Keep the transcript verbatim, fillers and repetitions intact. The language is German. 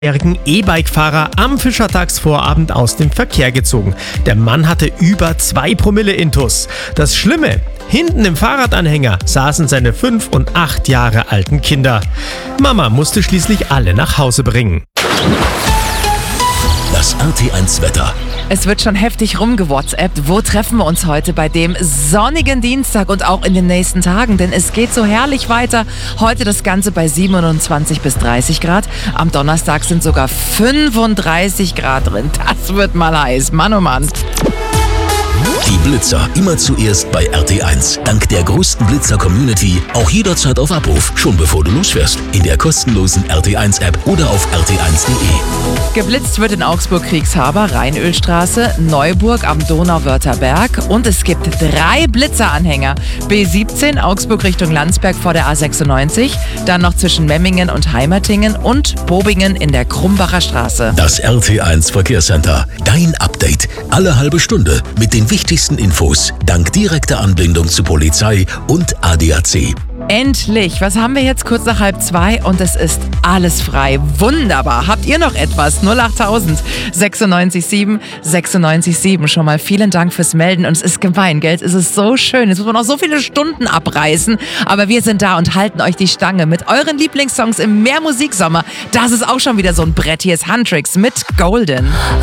jährigen E-Bike-Fahrer am Fischertagsvorabend aus dem Verkehr gezogen. Der Mann hatte über zwei Promille Intus. Das Schlimme, hinten im Fahrradanhänger saßen seine fünf und acht Jahre alten Kinder. Mama musste schließlich alle nach Hause bringen. Das R T eins Wetter. Es wird schon heftig rumgewhatsappt. Wo treffen wir uns heute bei dem sonnigen Dienstag und auch in den nächsten Tagen? Denn es geht so herrlich weiter. Heute das Ganze bei siebenundzwanzig bis dreißig Grad. Am Donnerstag sind sogar fünfunddreißig Grad drin. Das wird mal heiß. Mann, oh Mann. Die Blitzer immer zuerst bei R T eins. Dank der größten Blitzer-Community auch jederzeit auf Abruf, schon bevor du losfährst. In der kostenlosen R T eins App oder auf r t eins punkt de. Geblitzt wird in Augsburg-Kriegshaber, Rheinölstraße, Neuburg am Donauwörther-Berg und es gibt drei Blitzeranhänger. B siebzehn Augsburg Richtung Landsberg vor der A sechsundneunzig, dann noch zwischen Memmingen und Heimertingen und Bobingen in der Krumbacher Straße. Das R T eins Verkehrscenter. Dein Update. Alle halbe Stunde mit den wichtigsten Infos. Dank direkter Anbindung zu Polizei und A D A C. Endlich! Was haben wir jetzt kurz nach halb zwei und es ist alles frei. Wunderbar! Habt ihr noch etwas? null achttausend sechsundneunzig sieben sechsundneunzig sieben. Schon mal vielen Dank fürs Melden und es ist gemein, gell? Es ist so schön. Jetzt muss man noch so viele Stunden abreißen, aber wir sind da und halten euch die Stange mit euren Lieblingssongs im Mehrmusiksommer. Das ist auch schon wieder so ein Brett. Hier ist Huntrix mit Golden.